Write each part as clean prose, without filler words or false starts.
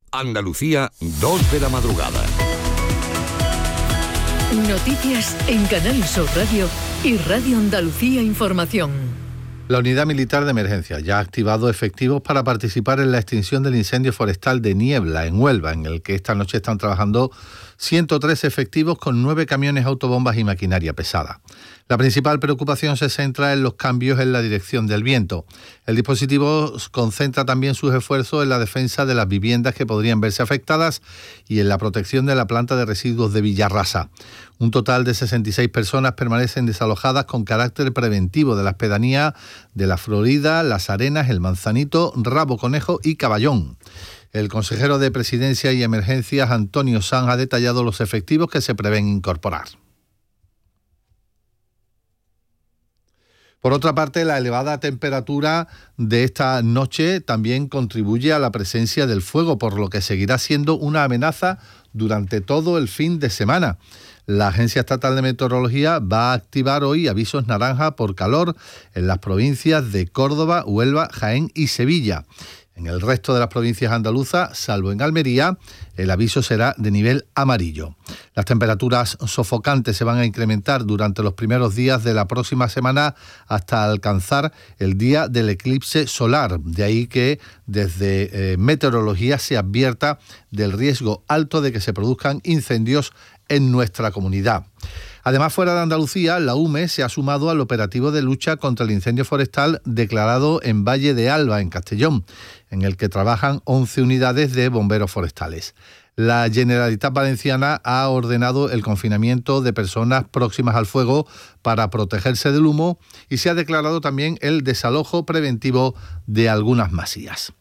Andalucía, 2 de la madrugada. Noticias en Canal Sur Radio y Radio Andalucía Información. La Unidad Militar de Emergencia ya ha activado efectivos para participar en la extinción del incendio forestal de Niebla, en Huelva, en el que esta noche están trabajando 103 efectivos con 9 camiones autobombas y maquinaria pesada. La principal preocupación se centra en los cambios en la dirección del viento. El dispositivo concentra también sus esfuerzos en la defensa de las viviendas que podrían verse afectadas y en la protección de la planta de residuos de Villarrasa. Un total de 66 personas permanecen desalojadas con carácter preventivo de las pedanías de La Florida, Las Arenas, El Manzanito, Rabo Conejo y Caballón. El consejero de Presidencia y Emergencias, Antonio Sanz, ha detallado los efectivos que se prevén incorporar. Por otra parte, la elevada temperatura de esta noche también contribuye a la presencia del fuego, por lo que seguirá siendo una amenaza durante todo el fin de semana. La Agencia Estatal de Meteorología va a activar hoy avisos naranja por calor en las provincias de Córdoba, Huelva, Jaén y Sevilla. En el resto de las provincias andaluzas, salvo en Almería, el aviso será de nivel amarillo. Las temperaturas sofocantes se van a incrementar durante los primeros días de la próxima semana hasta alcanzar el día del eclipse solar. De ahí que desde meteorología se advierta del riesgo alto de que se produzcan incendios en nuestra comunidad. Además, fuera de Andalucía, la UME se ha sumado al operativo de lucha contra el incendio forestal declarado en Valle de Alba, en Castellón, en el que trabajan 11 unidades de bomberos forestales. La Generalitat Valenciana ha ordenado el confinamiento de personas próximas al fuego para protegerse del humo y se ha declarado también el desalojo preventivo de algunas masías.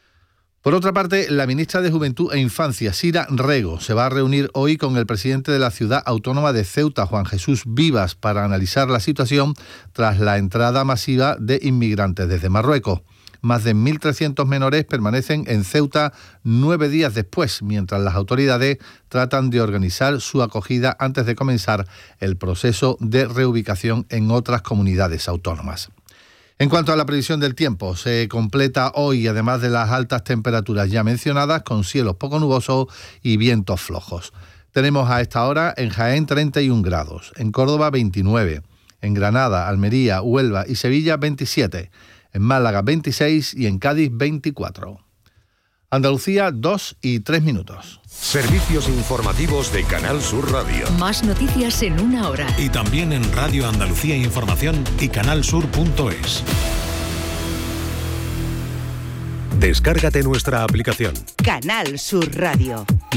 Por otra parte, la ministra de Juventud e Infancia, Sira Rego, se va a reunir hoy con el presidente de la ciudad autónoma de Ceuta, Juan Jesús Vivas, para analizar la situación tras la entrada masiva de inmigrantes desde Marruecos. Más de 1.300 menores permanecen en Ceuta 9 días después, mientras las autoridades tratan de organizar su acogida antes de comenzar el proceso de reubicación en otras comunidades autónomas. En cuanto a la previsión del tiempo, se completa hoy, además de las altas temperaturas ya mencionadas, con cielos poco nubosos y vientos flojos. Tenemos a esta hora en Jaén 31 grados, en Córdoba 29, en Granada, Almería, Huelva y Sevilla 27, en Málaga 26 y en Cádiz 24. Andalucía, 2 y 3 minutos. Servicios informativos de Canal Sur Radio. Más noticias en una hora. Y también en Radio Andalucía Información y canalsur.es. Descárgate nuestra aplicación. Canal Sur Radio.